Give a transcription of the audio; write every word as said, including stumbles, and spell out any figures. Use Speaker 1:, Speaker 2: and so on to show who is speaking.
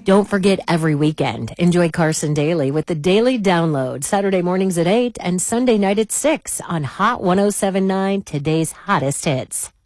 Speaker 1: Don't forget every weekend, enjoy Carson Daily with the Daily Download, Saturday mornings at eight and Sunday night at six on Hot ten seventy-nine, today's hottest hits.